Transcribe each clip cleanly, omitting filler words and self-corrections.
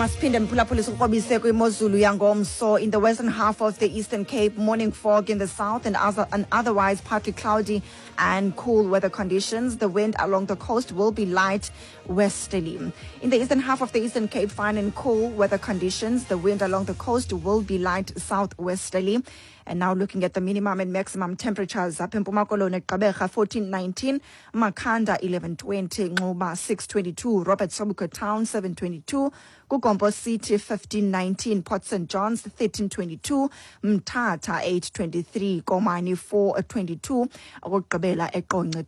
Masiphinde mphulaphulisa ukwabise kwimozulu yangomso. In the western half of the Eastern Cape, morning fog in the south and otherwise partly cloudy and cool weather conditions. The wind along the coast will be light westerly. In the eastern half of the Eastern Cape, fine and cool weather conditions. The wind along the coast will be light southwesterly. And now looking at the minimum and maximum temperatures. Up in Pumakolone, Gqeberha 14:19, Makhanda 11:20, Nquba 6:22, Robert Sobukwe Town 7:22, Kukompo City 15:19, Port St. John's 13:22, Mthatha 8:23, Komani 4:22, Okugqibela eQonce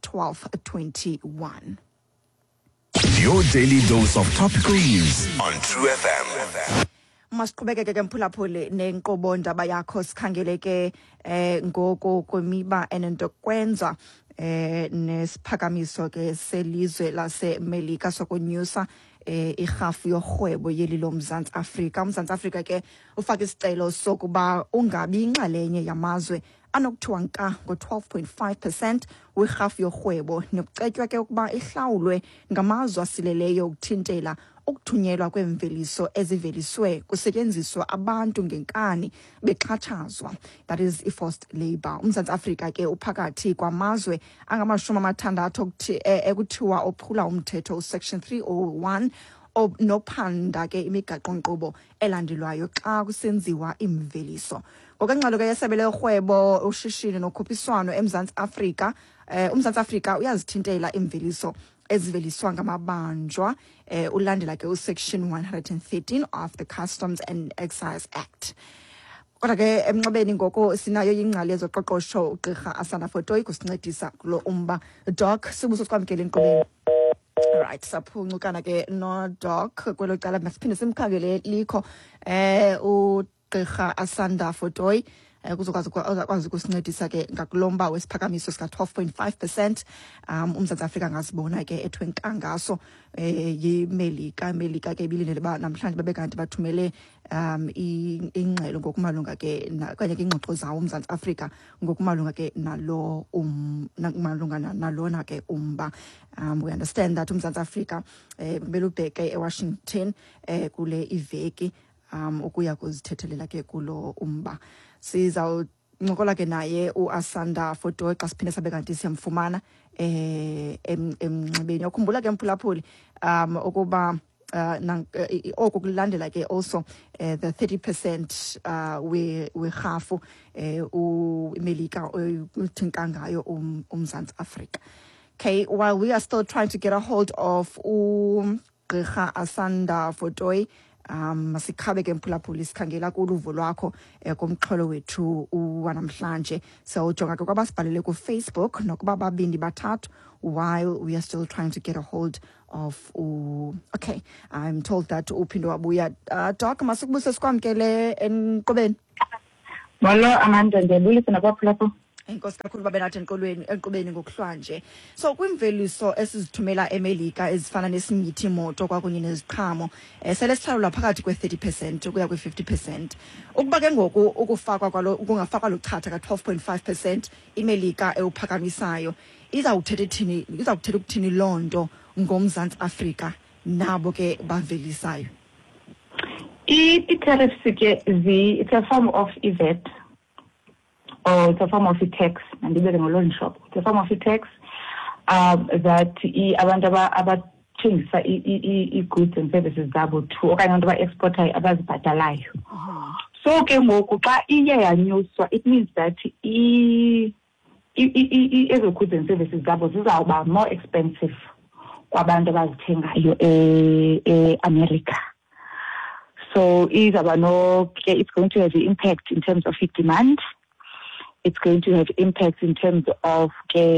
12:21. Your daily dose of topical news on True FM. Masiqhubekeke ke mphulaphuli nenkqubo ndaba yakho sikhangeleke ngoko kwemiba enento kwenza nesiphakamiso ke selizwe laseMelika sokunyusa irhafu yorhwebo yeli loMzantsi Afrika. uMzantsi Afrika ke ufaka isicelo sokuba ungabi inxalenye yamazwe anokuthiwa nka ngo-12.5% werhafu yorhwebo, nokucetywa ke ukuba ihlawulwe ngamazwe asileleyo ukuthintela ukuthunyelwa kwemveliso eziveliswe kusetyenziswa abantu ngenkani bexhatshazwa, that is i-forced labor. uMzantsi Afrika ke uphakathi kwamazwe angama-60 ekuthiwa ophula umthetho section 301 nophanda ke imigaqo-nkqubo elandelwayo xa kusenziwa imveliso. Ngokwengxelo ke yesebe lerhwebo, ushishino nokhuphiswano eMzantsi Afrika, uMzantsi Afrika uyazithintela imveliso eziveliswa ngamabanjwa ulandela ke usection 113 of the Customs and Excise Act. Kodwa ke emnxebeni ngoko sinayo ingcali yezoqoqosho uGqirha Asanda Fotoyi kusincedisa kulo umba. Doc, sibuso sikwamkele enkqubeni. Right, saphuncukana ke no Doc kwelo cala, masiphinde simkhangele likho uGqirha Asanda Fotoyi kuzokwazi ukusincedisa ke ngakulomba wesiphakamiso sika 12.5%. uMzantsi Afrika ngazibona ke ethwenka ngaso yiMelika ke ibilindele ba namhlanje babe kanti bathumele ingxelo ngokumalunga ke kanye ke ingxoxo zawo uMzantsi Afrika ngokumalunga ke nalo malunga nalona ke umba. We understand that uMzantsi Afrika belubheke eWashington kule iveki ukuya kuzithethelela ke kulo umba. Sizawuncokola ke naye uAsanda Fotoyi xa siphinde sabe kanti siyamfumana emnxebeni. Ukhumbula ke mphulaphuli ukuba oku kulandela ke also the 30% werhafu uMelika uthinka ngayo uMzantsi Afrika. Okay, while we are still trying to get a hold of uGqirha Asanda Fotoyi, masikhabe ke mphulaphuli sikhangela kuluvo lwakho kumxholo wethu wanamhlanje. So jonga ke kwabasibhalele ku Facebook nokuba babindi bathathu while we are still trying to get a hold of okay, I'm told that uphindo wabuya. Doc, masikubuse sikwamkele enkqubeni. Molo Amanda, ndiyabulisa nakwaphulaphula. Inkosi kakhulu babenathi enkqubeni ngokuhlanje. So kwimveliso esizithumela eMelika ezifana nesinyithi imoto kwakunye neziqhamo sele sihlalula phakathi kwe-30% ukuya kwi-50%. Ukuba ke ngoku ukufakwa kwalo kungafakwa luchatha ka-12.5% iMelika ewuphakamisayo, izawuthetha ukuthini loo nto ngomZantsi Afrika nabo ke bavelisayo? I-tariffs ke it's a form of VAT, or it's a form of a tax, and even a loan shop. It's a form of a tax that abantu abathengisa i-goods and services zabo to okanye abantu aba-exportayo abazibhatalayo. So ke ngoku xa iye yanyuswa, it means that ezo goods and services zabo zizawuba more expensive kwabantu abazithengayo eAmerica. So it's going to have an impact in terms of demand. It's going to have impacts in terms of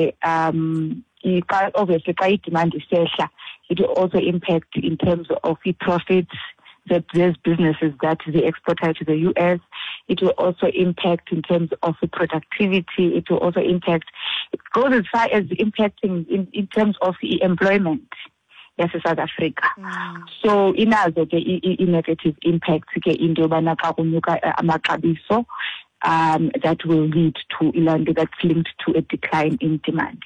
obviously demand is sehla. It will also impact in terms of the profits that there's businesses that they export to the US. It will also impact in terms of the productivity. It will also impact, it goes as far as impacting in terms of the employment. Yes, South Africa. So inazo ke negative impacts ke into yobana xa kunyuka amaxabiso that will lead to ilanto that's linked to a decline in demand.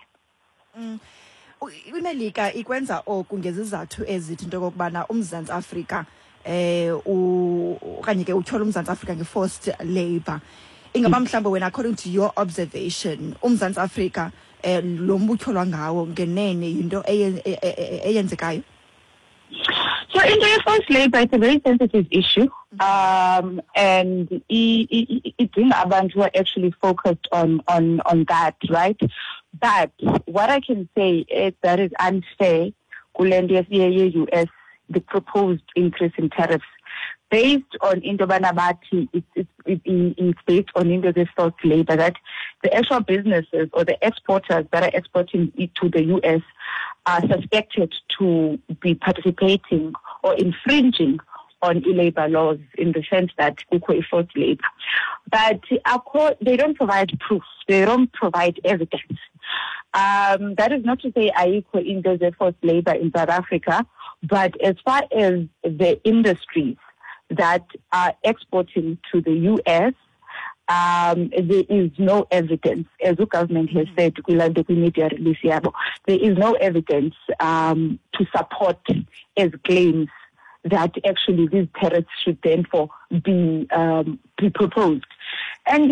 iMelika ikwenza oku ngezizathu ezithi into yokubana uMzantsi Afrika okanye ke utyhola uMzantsi Afrika nge-forced labor. Ingaba mhlawumbe wena, according to your observation, uMzantsi Afrika lo mbutyholwa ngawo ngenene yinto eyenzekayo? So into forced labor, it's a very sensitive issue, and it's abantu who are actually focused on that, right? But what I can say is that is unfair. US, the proposed increase in tariffs, based on Indo-Banabati, it's based on Indo forced labor, that the actual businesses or the exporters that are exporting it to the US are suspected to be participating or infringing on labor laws in the sense that it's forced labor. But they don't provide proof. They don't provide evidence. That is not to say there's a forced labor in South Africa, but as far as the industries that are exporting to the US, there is no evidence, as the government has said, there is no evidence to support as claims that actually these tariffs should therefore be proposed. And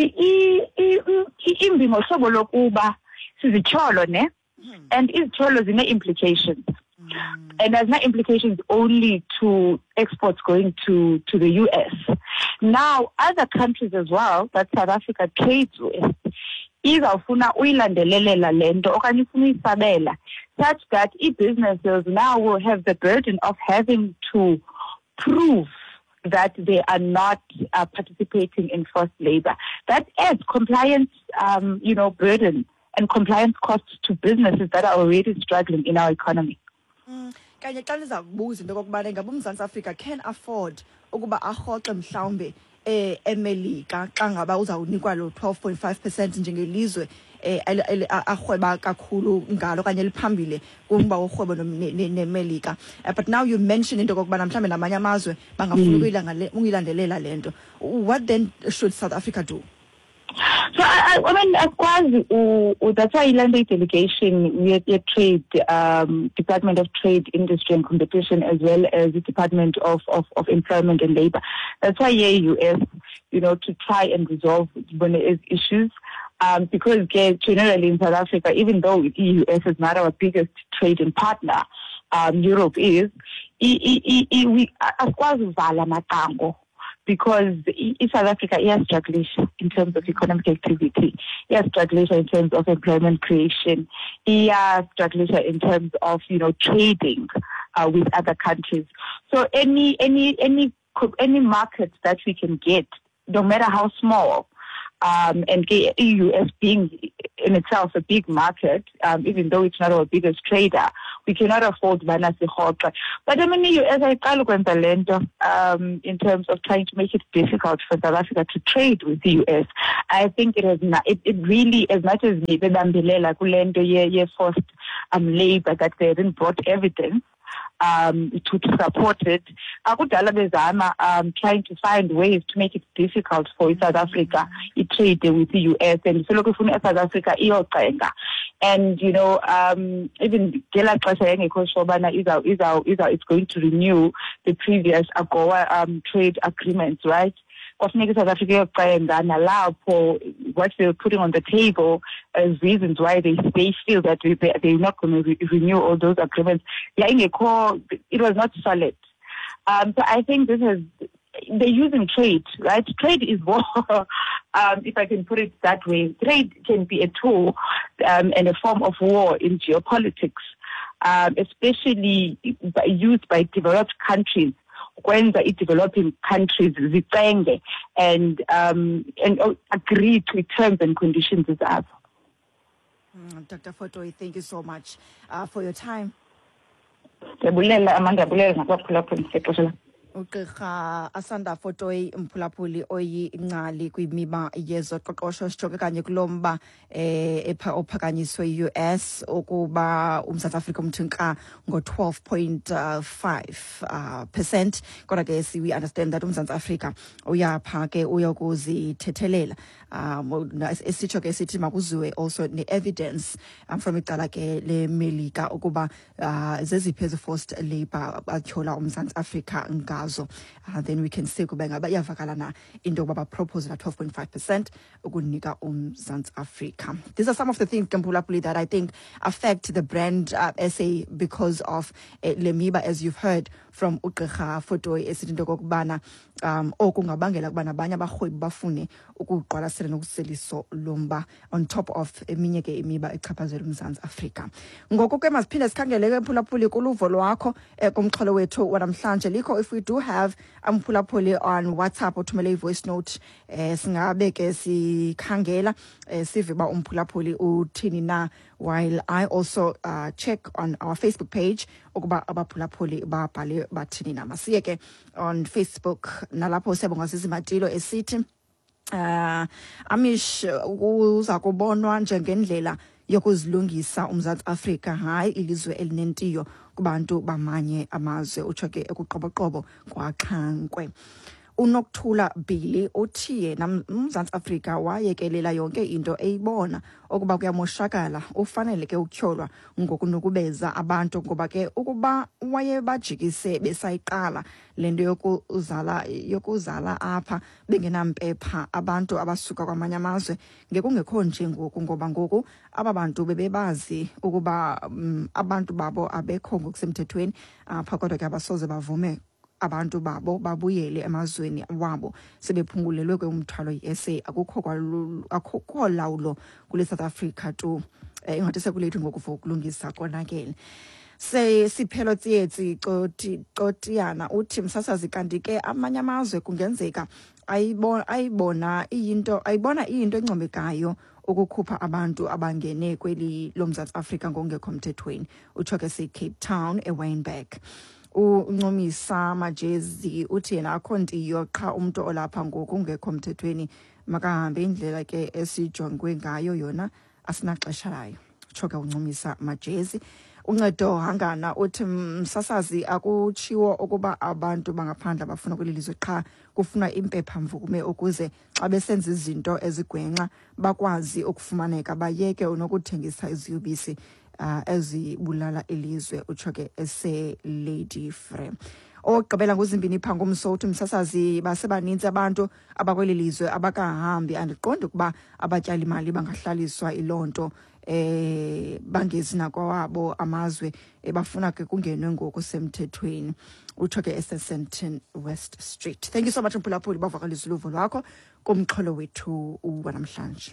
and izitholo zine implications. And there's no implications only to exports going to the US. Now, other countries as well that South Africa trades with, izawufuna uyilandelelela lento okanye ifuna uyisabela, such that businesses now will have the burden of having to prove that they are not participating in forced labor. That adds compliance, burden and compliance costs to businesses that are already struggling in our economy. Kanye xa ndizakubuza into okokubana ingaba uMzantsi Afrika can afford ukuba arhoxe mhlawumbe eMelika xa ngaba uzawunikwa lo 12.5% njengelizwe arhweba kakhulu ngalo kanye liphambile kumba worhwebo neMelika. But now you mentioned into okokubana mhlawumbe namanye amazwe bangafuna ukuyilandelela lento. What then should South Africa do? So I mean, of course, that's why Ilanda delegation, we have trade, Department of Trade, Industry and Competition, as well as the Department of Employment and Labor. That's why US, to try and resolve when there is issues. Because generally in South Africa, even though the US is not our biggest trading partner, Europe is, we of course vala matango. Because South Africa is struggling in terms of economic activity, is struggling in terms of employment creation, is struggling in terms of trading with other countries. So any market that we can get, no matter how small, and US being in itself a big market, even though it's not our biggest trader, we cannot afford Vanasi Hota. But I mean, US in terms of trying to make it difficult for South Africa to trade with the US, I think it has not, it really, as much as the forced labor, that they haven't brought evidence to support it. Trying to find ways to make it difficult for South Africa to trade with the US, and so look South Africa and even it's going to renew the previous AGOA trade agreements, right? South Africa and allow for what they're putting on the table as reasons why they feel that they're not going to renew all those agreements. It was not solid. So I think they're using trade, right? Trade is war, if I can put it that way. Trade can be a tool and a form of war in geopolitics, especially used by developed countries. When the developing countries zitenge and agree to terms and conditions as well. Dr. Fotoy, thank you so much for your time. Ugqirha Asanda Fotoy umphulaphuli oyingcali kwimiba yezoqoqosho sijonge kanye kulomba ophakanyiswe US ukuba uMzantsi Afrika umthinka ngo-12.5%. Kodwa ke we understand that uMzantsi Afrika uyapha ke uyokuzithethelela esitsho ke sithi makuziwe also ne-evidence from icala ke leMelika ukuba zeziphi ezi forced labor atyhola uMzantsi Afrika ngazo. Then we can see ukuba ngaba iyavakala na into yokuba bapropose la 12.5% ukunika uMzantsi Afrika. These are some of the things, Mphulaphuli, that I think affect the brand SA because of Lemiba, as you've heard from Ugqirha Fotoyi esithi into kokubana okungabangela ukuba nabanye abarhwebi bafune ukuqwalasela nokuseliso lomba on top of eminye ke imiba echaphazela uMzantsi Afrika. Ngoko ke masiphinde sikhangele ke Mphulaphuli kuluvo lwakho kumxholo wethu wanamhlanje likho. If we do have Mphulaphuli on WhatsApp uthumele voice note singabe ke sikhangela sive ba uMphulaphuli uthini na, while I also check on our Facebook page ukuba abaphulaphuli babhale bathini na. Masiye ke on Facebook nalapho Sebonga Sizimatilo esithi Amish uza kubonwa njengendlela yokuzilungisa uMzantsi Afrika, hayi ilizwe elinentiyo kubantu bamanye amazwe. Utsho ke ekuqoboqobo kwaXhankwe. uNokuthula Billy uthi yena uMzantsi Afrika wayekelela yonke into eyibona okuba kuyamoshakala, ufanele ke ukutyholwa ngokunokubeza abantu, ngoba ke ukuba wayebajikise besayiqala lento yokuzala apha bengenampepha abantu abasuka kwamanye amazwe ngekungekho nje ngoku, ngoba ngoku aba bantu bebebazi ukuba abantu babo abekho ngokusemthethweni apha, kodwa ke abasoze bavume abantu babo babuyele emazweni wabo sebephungulelwe kwemthwalo yi-SA. akukho lawulo kule South Africa tu ingathi sekulethu ngokuva ukulungisa konakele. Siphelo Tsietsi Xotiyana uthi msasazi kanti ke amanye amazwe kungenzeka ayibona iyinto encomekayo ukukhupha abantu abangene kweli loMzantsi Afrika ngongekho mthethweni. Utsho ke Cape Town eWynberg. uNcomisa Majezi uthi yena akho ntiyo qha umuntu olapha ngoku ungekho mthethweni makahambe indlela ke esijongwe ngayo yona asinaxesha layo. Utsho ke uNcomisa Majezi. Uncedo Hangana uthi msasazi akutshiwo ukuba abantu bangaphandle bafuna kwelilizwe qha kufuna impepha mvume ukuze xa besenza izinto ezigwenxa bakwazi ukufumaneka bayeke unokuthengisa iziyobisi ezibulala ilizwe. Utsho ke ese Lady Frame. Ogqibela nguZimbini Phango Msotho msasazi basebaninzi abantu abakweli lizwe abakahambi, andiqondi ukuba abatyali imali bangahlaliswa ilonto bangezina kwabo amazwe bafuna ke kungenwe ngoku semthethweni. Utsho ke Senton West Street. Thank you so much Mphulaphuli bavakalisa uluvo lwakho kumxholo wethu wanamhlanje.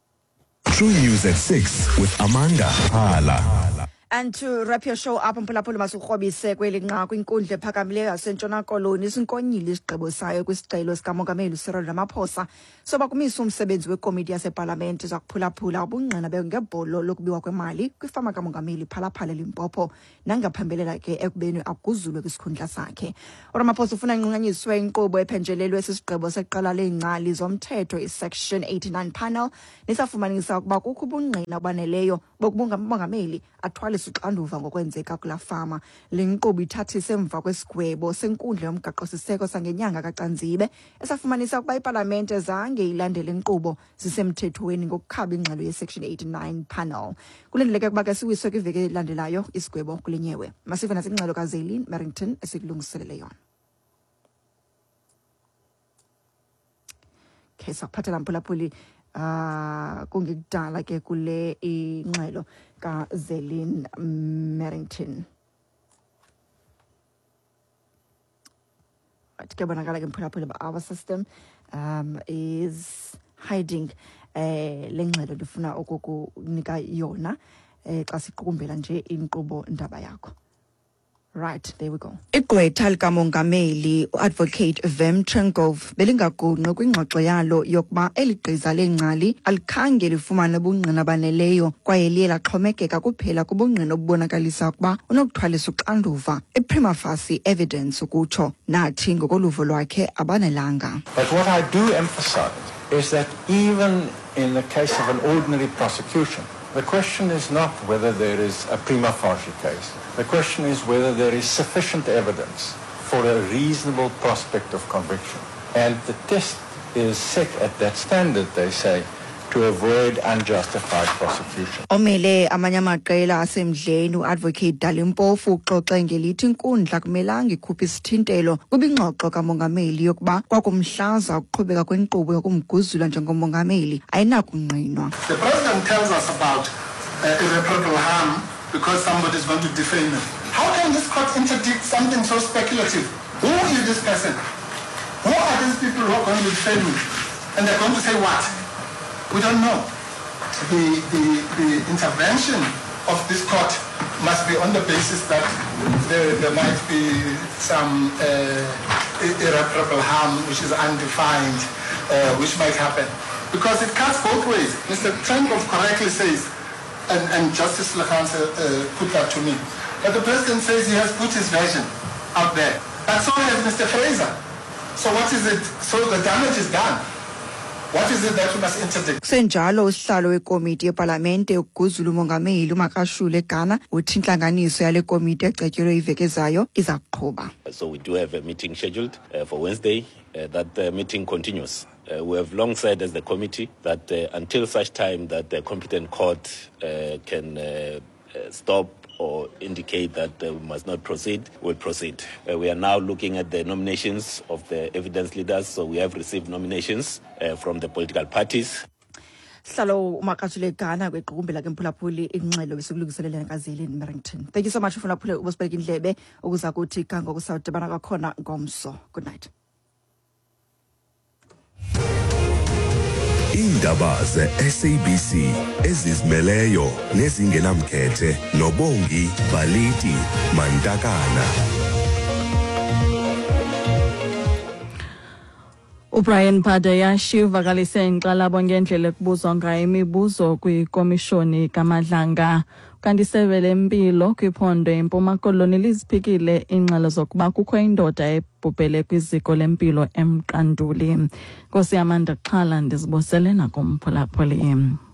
True News at 6 with Amanda Hala. And to wrap your show up, Mphulaphuli masukrobise kweli nqaku inkundla ephakamileyo yaseNtshona Koloni isinkonyile isigqibo sayo kwisicelo sikamongameli Cyril Ramaphosa soba kumisa umsebenzi wekomiti yaseParlamente zakuphulaphula ubungqina ngebholo lokubiwa kwemali kwifama kamongameli phalaphala eLimpopo nangaphembelela ke ekubeni akuzulwe kwisikhundla sakhe. uRamaphosa ufuna inqunyanyiswe inkqubo ephenjelelwe sisigqibo seqala leengcali zomthetho iSection 89 panel nisafumanisa ukuba kukho ubungqina obaneleyo bokumongameli athwale uxanduva ngokwenzeka kula fama. Le nkqubo ithathise emva kwesigwebo senkundla yomgaqo-siseko sangenyanga kaCanzibe esafumanisa ukuba iParlamente zange ilandele inkqubo zisemthethweni ngokukhaba ingxelo yeSection 89 panel. Kulindeleke ukuba ke siwiswe kwiveki elandelayo isigwebo kulinyewe. Masive nasingxelo kaZaylene Merrington esikulungiselele yona. Okay, sakuphathela Mphulaphuli kungekudala ke kule ingxelo kaZaylene Merrington. Ke bonakala ke Mphulaphuli our system is hiding le ngxelo ndifuna ukukunika yona xa siqukumbela nje inkqubo ndaba yakho. Right, there we go. Igqwetha likamongameli uadvocate Vem Trenkov belingagungqi kwingxoxo yalo yokuba eligqiza lengcali alikhange lifumane ubungqina baneleyo kwaye liye laxhomekeka kuphela kubungqina obubonakalisa ukuba unokuthwalisa uxanduva prima facie evidence ukutsho nathi ngokoluvo lwakhe abanelanga. But what I do emphasize is that even in the case of an ordinary prosecution, the question is not whether there is a prima facie case. The question is whether there is sufficient evidence for a reasonable prospect of conviction. And the test is set at that standard, they say, to avoid unjustified prosecution. Omele amanye amaqela asemdleni uadvocate Dalimpofu uxoxe ngelithi inkundla kumelanga ikhuphe isithintelo kwibingxoxo kamongameli yokuba kwakumhlaza ukuqhubeka kwenkqubo yokumguzula njengomongameli ayinakungqinwa. The president tells us about irreparable harm because somebody is going to defame him. How can this court interdict something so speculative? Who is this person? Who are these people who are going to defame him? And they're going to say what? We don't know. The intervention of this court must be on the basis that there might be some irreparable harm which is undefined, which might happen. Because it cuts both ways. Mr. Trenkov correctly says, and Justice Lekhanse put that to me, but the president says he has put his version out there. But so has Mr. Fraser. So what is it? So the damage is done. What is it that we must interdict? Senjalo usihlalo wekomiti yeparlamente ukuguzula umongameli uMakashule Ghana uthi intlanganiso yale komiti ecetyelwe iveki ezayo iza kuqhuba. So we do have a meeting scheduled for Wednesday. That meeting continues. We have long said as the committee that until such time that the competent court can stop or indicate that we must not proceed, we'll proceed. We are now looking at the nominations of the evidence leaders, so we have received nominations from the political parties. Sihlalo uMakashule Ghana kwequkumbela ke mphulaphuli inxelo besukulungiselela enkazeli in Merrington. Thank you so much for phulaphule ubusibeka indlebe ukuza kuthi kango kusawudibana kwakhona ngomso. Good night. Indaba ze-SABC ezizimeleyo nezingenamkhethe noBongi Balithi Mantakana. uBrian Padayashi uvakalise inkxalabo ngendlela ekubuzwa ngayo imibuzo kwikomishoni kaMadlanga. Kanti isebe lempilo kwiphondo eMpuma Koloni liziphikile ingxelo zokuba kukho indoda ebhubhele kwiziko lempilo eMqanduli. Nkosi Amanda Xhala ndizibosele nakumphulaphuli.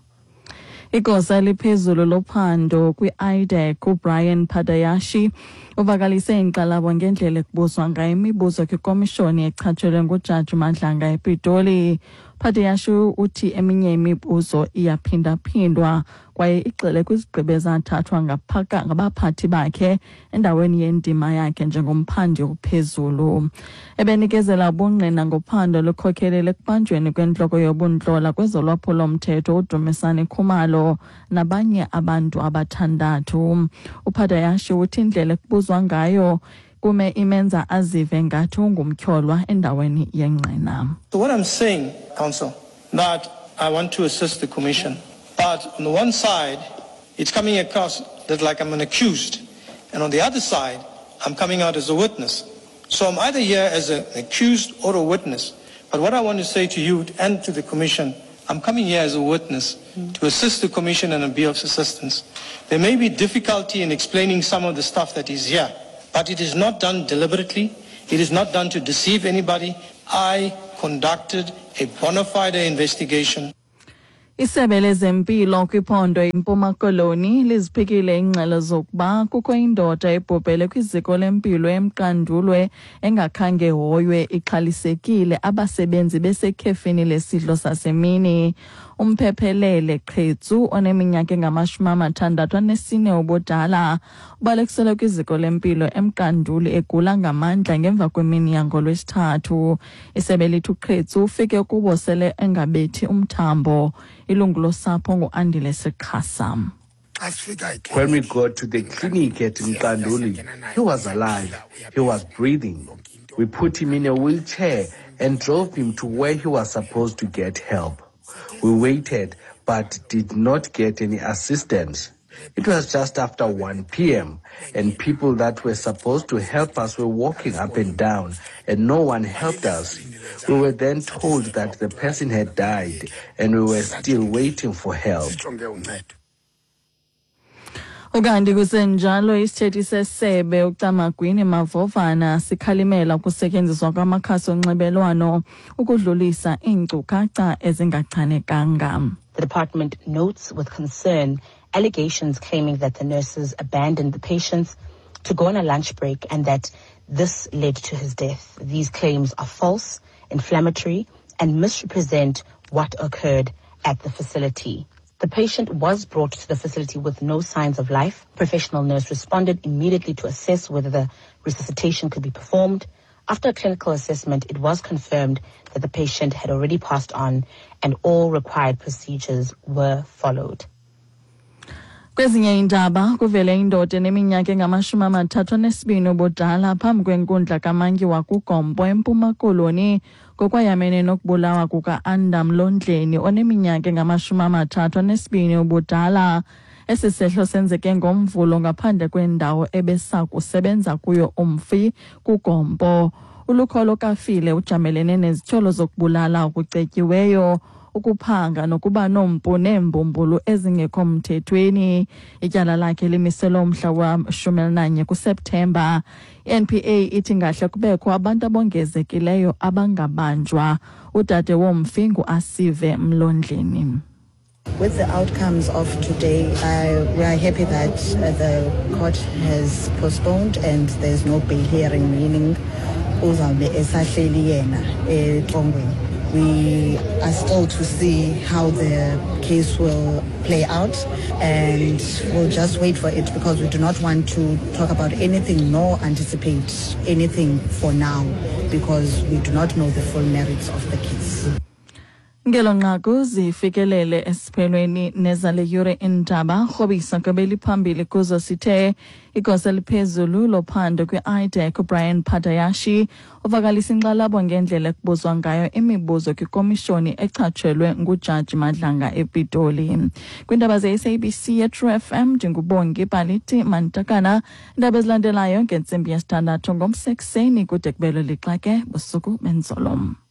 Igosa eliphezulu lophando kwi-IDEC uBrian Padayashi uvakalise inkxalabo ngendlela ekubuzwa ngayo imibuzo kwikomishoni echatshelwe nguJaji Madlanga ePitoli. Padayashi uthi eminye imibuzo iyaphinda-phindwa kwaye igxile kwizigqibo ezathathwa ngabaphathi bakhe endaweni yendima yakhe njengomphandi ophezulu. Ebenikezela ubungqina ngophando lukhokelele ekubanjweni kwentloko yobuntlola kwezolwaphulo-mthetho uDumisani Khumalo nabanye abantu abathandathu. uPadayashi uthi indlela ekubuzwa ngayo kume imenza azive ngathi ungumtyholwa endaweni yengqina. So what I'm saying, Council, that I want to assist the Commission, but on the one side, it's coming across that like I'm an accused, and on the other side, I'm coming out as a witness. So I'm either here as an accused or a witness. But what I want to say to you and to the Commission, I'm coming here as a witness to assist the Commission and be of assistance. There may be difficulty in explaining some of the stuff that is here, but it is not done deliberately. It is not done to deceive anybody. I conducted a bona fide investigation. Isebe lezempilo kwiphondo eMpuma Koloni liziphikile ingxelo zokuba kukho indoda ebhubhele kwiziko lempilo eMqandulwe engakhange hoywe ixhalisekile abasebenzi besekhefini lesidlo sasemini. Umphephelele Qhetsu oneminyaka engama-64 ubudala ubalekisele kwiziko lempilo eMqanduli egula ngamandla ngemva kwemini yangoLwesithathu. Isebe lithi uQhetsu ufike kubo sele engabethi umthambo. Ilungu losapho nguAndile Siqhasa. When we got to the clinic at Mqanduli, he was alive. He was breathing. We put him in a wheelchair and drove him to where he was supposed to get help. We waited, but did not get any assistance. It was just after 1 p.m. and people that were supposed to help us were walking up and down and no one helped us. We were then told that the person had died and we were still waiting for help. Ukanti kusenjalo isithethi sesebe uCamagwini Mavovana sikhalimela ukusetyenziswa kwamakhasi onxibelelwano ukudlulisa iinkcukacha ezingachanekanga. The department notes with concern allegations claiming that the nurses abandoned the patients to go on a lunch break and that this led to his death. These claims are false, inflammatory, and misrepresent what occurred at the facility. The patient was brought to the facility with no signs of life. Professional nurse responded immediately to assess whether the resuscitation could be performed. After a clinical assessment, it was confirmed that the patient had already passed on and all required procedures were followed. Kwezinye indaba kuvele indoda eneminyaka engama-32 ubudala phambi kwenkundla kaMantyiwa kuGompo eMpuma Koloni ngokwayamene nokubulawa kuka-Andam Londleni oneminyaka engama-32 ubudala. Esi sehlo senzeke ngoMvulo ngaphandle kwendawo ebesakusebenza kuyo umfi kuGompo. Ulukholo Kafile ujamelene nezityholo zokubulala okucetyiweyo, ukuphanga nokuba nompu neembumbulu ezingekho mthethweni. Ityala lakhe limiselwe umhla wa-11 kuSeptemba. I-NPA ithi ngahle kubekho abantu abongezekileyo abangabanjwa. Udade womfi nguAsive Mlondleni. With the outcomes of today, we are happy that the court has postponed and there's no bail hearing, meaning uzabe esahleli yena eTongweni. We are still to see how the case will play out, and we'll just wait for it because we do not want to talk about anything nor anticipate anything for now because we do not know the full merits of the case. Ngelo nqaku zifikelele esiphelweni nezale yure indaba rhobisa kwebeli phambili kuzo sithe igosa eliphezulu lophando kwi-IDEC uBrian Phatayashi uvakalisa inkxalabo ngendlela ekubuzwa ngayo imibuzo kwikomishoni echatshelwe nguJaji Madlanga ePitoli. Kwindaba ze-SABC ye-True FM ndingubongi Palithi Mantakana. Indaba ezilandelayo ngentsimbi yesithandathu ngomsekuseni kude kubelwe lixake busuku benzolo.